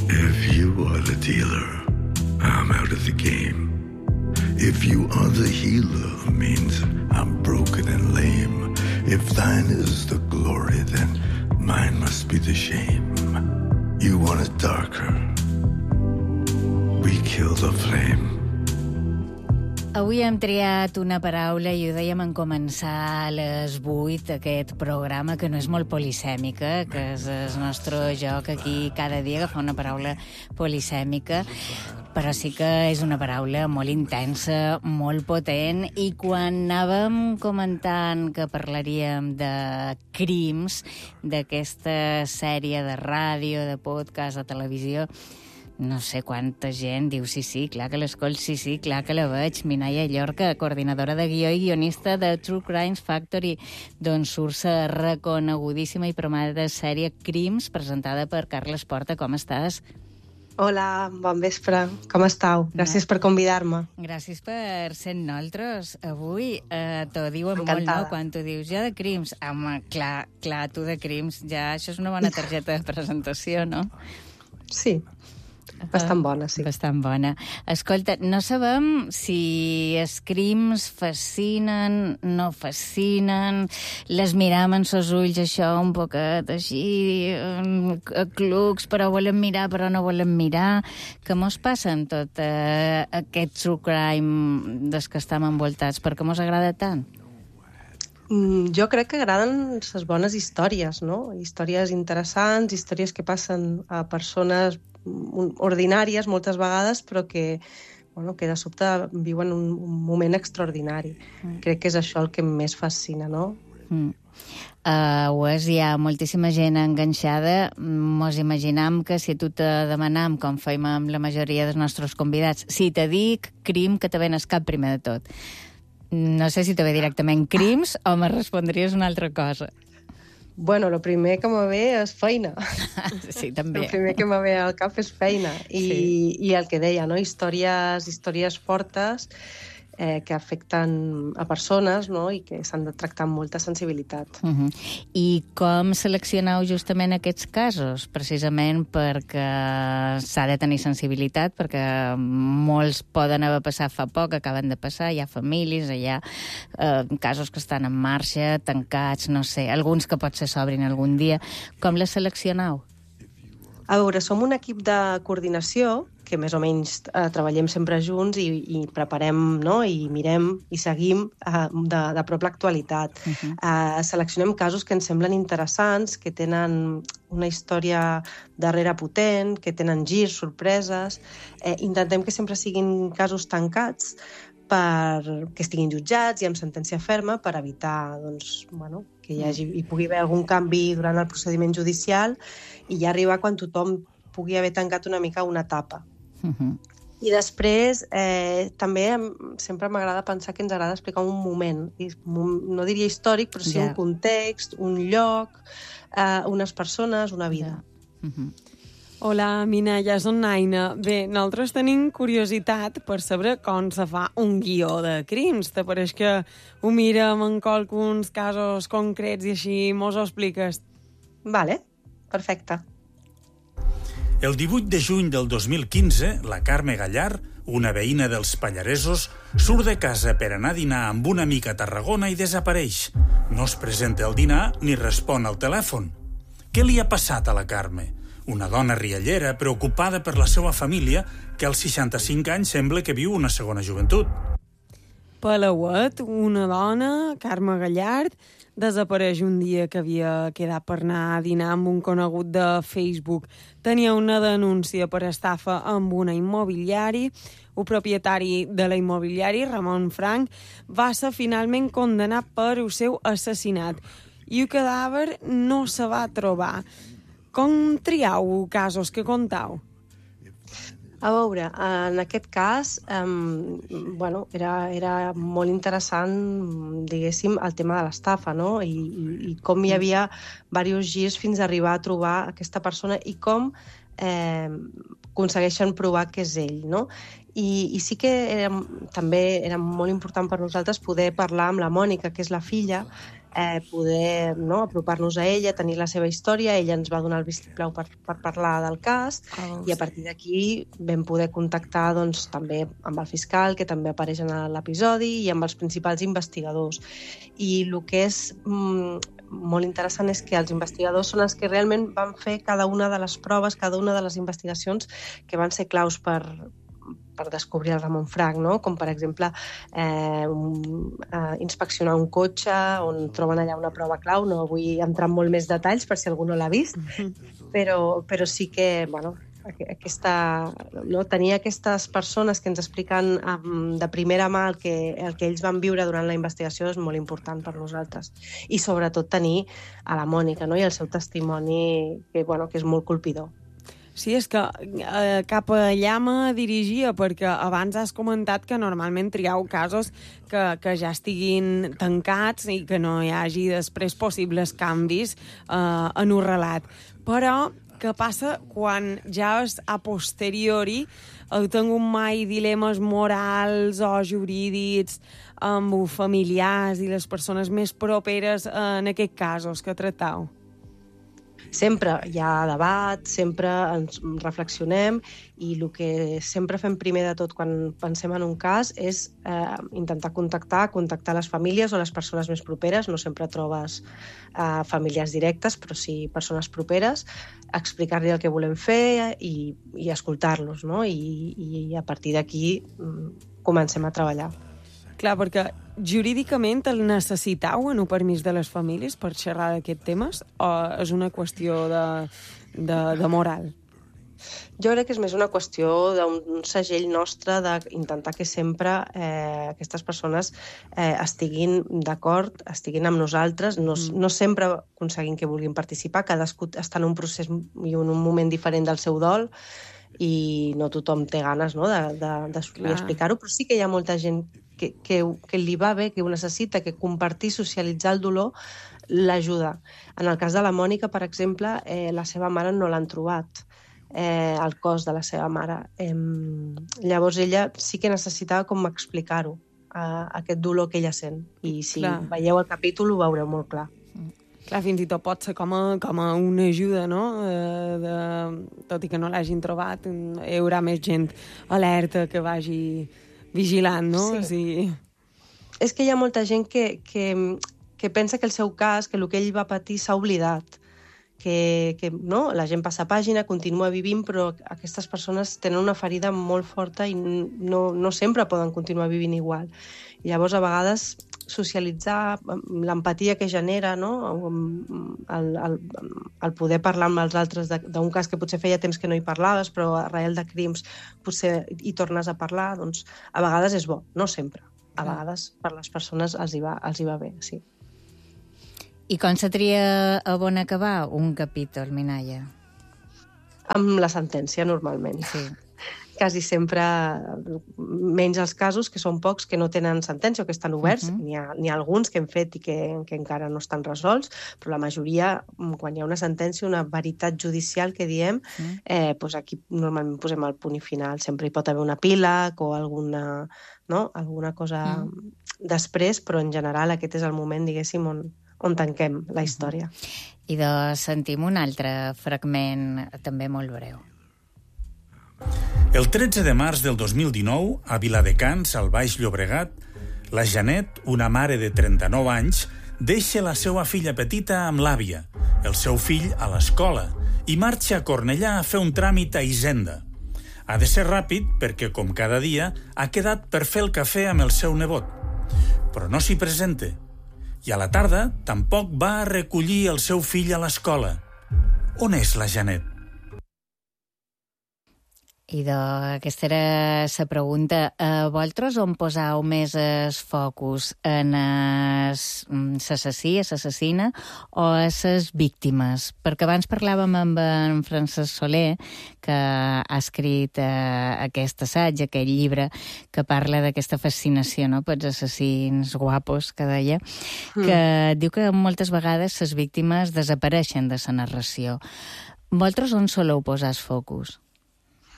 If you are the dealer, I'm out of the game. If you are the healer, means I'm broken and lame. If thine is the glory, then mine must be the shame. You want it darker, we kill the flame. Avui hem triat una paraula i ho dèiem en començar a les 8 aquest programa, que no és molt polisèmica, que és el nostre joc aquí cada dia, agafar una paraula polisèmica, però sí que és una paraula molt intensa, molt potent, i quan anàvem comentant que parlaríem de crims, d'aquesta sèrie de ràdio, de podcast, de televisió, no sé quanta gent diu sí, clar que l'escolto, sí, clar que la veig. Minaya Llorca, coordinadora de guió i guionista de True Crimes Factory, d'on surt la reconegudíssima i promesa sèrie Crims, presentada per Carles Porta. Com estàs? Hola, bon vespre. Com estàu? Gràcies per convidar-me. Gràcies per ser nosaltres. Avui t'ho diuen Encantada. molt, no?, quan tu dius ja de crims. Home, clar, tu de crims, ja això és una bona targeta de presentació, no? Sí, bastant bona, sí. Bastant bona. Escolta, no sabem si els crims fascinen, no fascinen, les miram en sos ulls, això, un poquet així, clucs, però volem mirar, però no volem mirar. Què mos passa amb tot aquest true crime des que estem envoltats? Per què mos agrada tant? Jo crec que agraden les bones històries, no? Històries interessants, històries que passen a persones ordinàries moltes vegades, però que de sobte viuen un moment extraordinari. Crec que és això el que més fascina, no? Hi ha moltíssima gent enganxada. Mos imaginam que si tu te demanam, com feim amb la majoria dels nostres convidats, si te dic crim, que te ven al cap primer de tot. No sé si te ve directament crims o me respondries una altra cosa. Bueno, el primer que me ve és feina. Sí, també. El primer que me ve al cap és feina. I el que deia, no? Històries fortes que afecten a persones, no? I que s'han de tractar amb molta sensibilitat. I com seleccioneu justament aquests casos? Precisament perquè s'ha de tenir sensibilitat, perquè molts poden haver passat fa poc, acaben de passar, hi ha famílies, hi ha casos que estan en marxa, tancats, no sé, alguns que potser s'obrin algun dia. Com les seleccioneu? A veure, som un equip de coordinació que més o menys treballem sempre junts i preparem, no? I mirem i seguim de prop l'actualitat. Seleccionem casos que ens semblen interessants, que tenen una història darrere potent, que tenen girs, sorpreses. Intentem que sempre siguin casos tancats, que estiguin jutjats i amb sentència ferma per evitar que hi pugui haver algun canvi durant el procediment judicial i ja arribar quan tothom pugui haver tancat una mica una etapa. I després també sempre m'agrada pensar que ens agrada explicar un moment, no diria històric, però sí un context, un lloc, unes persones, una vida. Hola, Minaya, som Naina. Bé, nosaltres tenim curiositat per saber com se fa un guió de crims. Te pareix que ho mirem en qualcuns casos concrets i així mos ho expliques? Vale, perfecte. El 18 de juny del 2015, la Carme Gallar, una veïna dels Pallaresos, surt de casa per anar a dinar amb una amiga a Tarragona i desapareix. No es presenta al dinar ni respon al telèfon. Què li ha passat a la Carme? Una dona riallera, preocupada per la seva família, que als 65 anys sembla que viu una segona joventut. Palauet, una dona, Carme Gallard, desapareix un dia que havia quedat per anar a dinar amb un conegut de Facebook. Tenia una denúncia per estafa amb una immobiliari. El propietari de la immobiliari, Ramon Frank, va ser finalment condemnat per el seu assassinat i el cadàver no se va trobar. Com triau casos que contau? A veure, en aquest cas, era molt interessant, diguéssim, el tema de l'estafa, no? I com hi havia diversos girs fins a arribar a trobar aquesta persona i com aconsegueixen provar que és ell, no? I sí que també era molt important per nosaltres poder parlar amb la Mònica, que és la filla, poder apropar-nos a ella, tenir la seva història. Ella ens va donar el vistiplau per parlar del cas i a partir d'aquí vam poder contactar doncs, també amb el fiscal, que també apareix en l'episodi, i amb els principals investigadors. I el que és molt interessant és que els investigadors són els que realment van fer cada una de les proves, cada una de les investigacions que van ser claus per descobrir el Ramon Frank, no? Com per exemple inspeccionar un cotxe on troben allà una prova clau. No vull entrar en molt més detalls per si algú no l'ha vist, però sí que, tenir aquestes persones que ens expliquen de primera mà el que ells van viure durant la investigació és molt important per nosaltres. I sobretot tenir a la Mònica, no? I el seu testimoni, que és molt colpidor. Sí, és que cap allà me dirigia, perquè abans has comentat que normalment trieu casos que ja estiguin tancats i que no hi hagi després possibles canvis en un relat. Però què passa quan ja és a posteriori heu tingut mai dilemes morals o jurídics amb familiars i les persones més properes en aquests casos que tracteu? Sempre hi ha debat, sempre ens reflexionem, i el que sempre fem primer de tot quan pensem en un cas és intentar contactar les famílies o les persones més properes. No sempre trobes famílies directes, però sí persones properes, explicar-li el que volem fer i escoltar-los, no? I a partir d'aquí comencem a treballar. Clar, perquè jurídicament el necessitau en un permís de les famílies per xerrar d'aquests temes, o és una qüestió de moral? Jo crec que és més una qüestió d'un segell nostre d'intentar que sempre aquestes persones estiguin d'acord, estiguin amb nosaltres. No sempre aconseguim que vulguin participar, cadascú està en un procés i en un moment diferent del seu dol, i no tothom té ganes, no, d'explicar-ho, però sí que hi ha molta gent que li va bé, que ho necessita, que compartir, socialitzar el dolor l'ajuda. En el cas de la Mònica, per exemple, la seva mare no l'han trobat, el cos de la seva mare. Llavors ella sí que necessitava com explicar-ho, aquest dolor que ella sent. I si veieu el capítol ho veureu molt clar. Clar, fins i tot pot ser com a una ajuda, no? Tot i que no l'hagin trobat, hi haurà més gent alerta que vagi vigilant, no? Sí. És que hi ha molta gent que pensa que el seu cas, que el que ell va patir s'ha oblidat, que no? La gent passa pàgina, continua vivint, però aquestes persones tenen una ferida molt forta i no sempre poden continuar vivint igual. I llavors, a vegades, socialitzar l'empatia que genera, no? El poder parlar amb els altres d'un cas que potser feia temps que no hi parlaves, però arrel de crims potser hi tornes a parlar, doncs a vegades és bo, no sempre. A vegades per les persones els hi va bé, sí. I com se tria a bon acabar un capítol, Minaya? Amb la sentència, normalment. Sí. Quasi sempre, menys els casos, que són pocs, que no tenen sentència o que estan oberts. N'hi ha alguns que hem fet i que encara no estan resolts, però la majoria, quan hi ha una sentència, una veritat judicial que diem, doncs aquí normalment posem el punt i final. Sempre hi pot haver una epíleg o alguna cosa després, però en general aquest és el moment, diguéssim, on tanquem la història. I sentim un altre fragment també molt breu. El 13 de març del 2019, a Viladecans, al Baix Llobregat, la Janet, una mare de 39 anys, deixa la seva filla petita amb l'àvia, el seu fill a l'escola, i marxa a Cornellà a fer un tràmit a Hisenda. Ha de ser ràpid perquè, com cada dia, ha quedat per fer el cafè amb el seu nebot. Però no s'hi presenta. I a la tarda tampoc va a recollir el seu fill a l'escola. On és la Janet? I aquesta era la pregunta. Vosaltres on posau més el focus? En l'assassí, l'assassina, o a les víctimes? Perquè abans parlàvem amb en Francesc Soler, que ha escrit aquest assaig, aquest llibre, que parla d'aquesta fascinació, no?, pels assassins guapos, que deia, que diu que moltes vegades les víctimes desapareixen de la narració. Vosaltres on soleu posar el focus?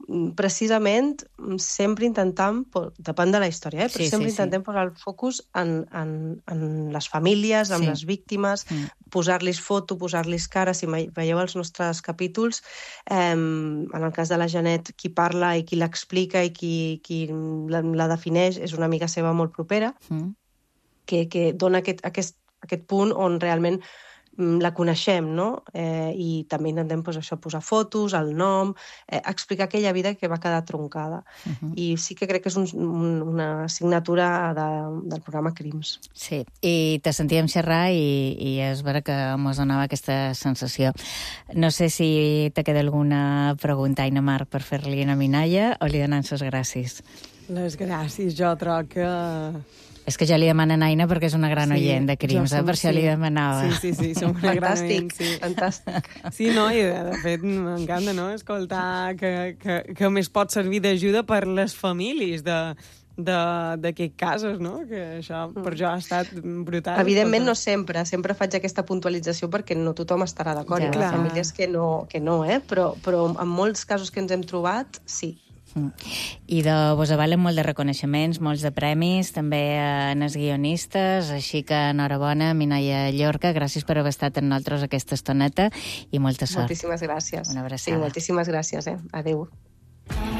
precisament sempre intentam, depèn de la història, però sempre intentem posar el focus en les famílies, en les víctimes, posar-los foto, posar-los cara. Si veieu els nostres capítols, en el cas de la Janet, qui parla i qui l'explica i qui la defineix és una amiga seva molt propera, que dona aquest punt on realment la coneixem, no? I també intentem posar fotos, el nom, explicar aquella vida que va quedar troncada. I sí que crec que és una assignatura del programa Crims. Sí, i te sentíem xerrar i és vera que mos donava aquesta sensació. No sé si te queda alguna pregunta, Aina Mar, per fer-li a Minaya o li donem les gràcies? Les gràcies, jo troc que... És que ja li demanen Aina perquè és una gran oient de Crims, per això li demanava. Sí, som una gran oient. Fantàstic. Sí, no, i de fet m'encanta, no?, escoltar que més pot servir d'ajuda per les famílies d'aquests casos, no? Que això per jo ha estat brutal. Evidentment no sempre faig aquesta puntualització perquè no tothom estarà d'acord. Hi ha famílies que no, però en molts casos que ens hem trobat, sí. I vos avalen molt de reconeixements, molts de premis, també en els guionistes, així que enhorabona, Minaya Llorca, gràcies per haver estat amb nosaltres aquesta estoneta i molta sort. Moltíssimes gràcies. Una abraçada. Sí, moltíssimes gràcies. Adéu.